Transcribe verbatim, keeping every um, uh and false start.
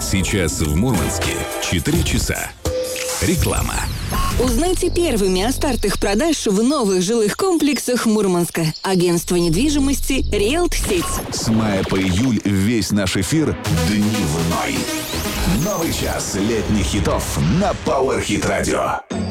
Сейчас в Мурманске четыре часа. Реклама. Узнайте первыми о стартах продаж в новых жилых комплексах Мурманска. Агентство недвижимости «Риэлт-Сеть». С мая по июль весь наш эфир дневной. Новый час летних хитов на Power Hit Radio.